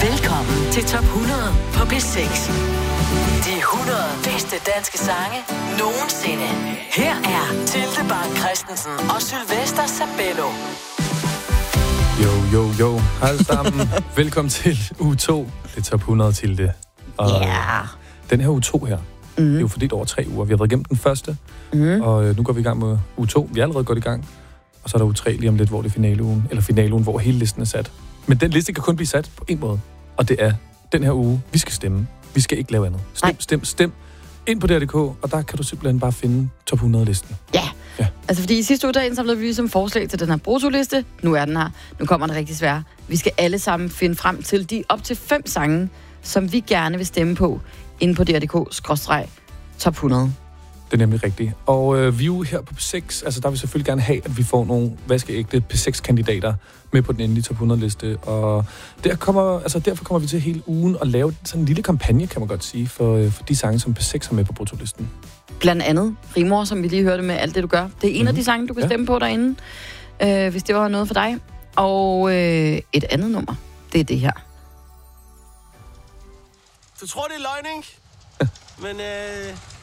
Velkommen til Top 100 på P6. De 100 bedste danske sange nogensinde. Her er Tilde Bak Christensen og Sylvester Sabello. Jo. Hej alle sammen. Velkommen til uge 2. Det er Top 100 til det. Og den her uge 2 her, det er jo fordelt over 3 uger. Vi har været igennem den første, og nu går vi i gang med uge 2. Vi er allerede gået i gang. Og så er der uge 3 lige om lidt, hvor det er finaleugen, hvor hele listen er sat. Men den liste kan kun blive sat på en måde. Og det er den her uge, vi skal stemme. Vi skal ikke lave andet. Stem ind på DR.dk, og der kan du simpelthen bare finde top 100-listen. Ja. Altså fordi i sidste uge, der indsamlede vi ligesom forslag til den her bruttoliste. Nu er den her. Nu kommer den rigtig svær. Vi skal alle sammen finde frem til de op til 5 sange, som vi gerne vil stemme på, inde på DR.dk/top 100. Det er nemlig rigtigt. Og vi er jo her på P6, altså der vil selvfølgelig gerne have, at vi får nogle vaskeægte P6-kandidater med på den endelige top 100-liste. Og derfor kommer vi til hele ugen at lave sådan en lille kampagne, kan man godt sige, for de sange, som P6 har med på bruttolisten. Blandt andet Rimor, som vi lige hørte med alt det, du gør. Det er en af de sange, du kan stemme på derinde, hvis det var noget for dig. Og et andet nummer, det er det her. Du tror, det er løgn, ikke? Men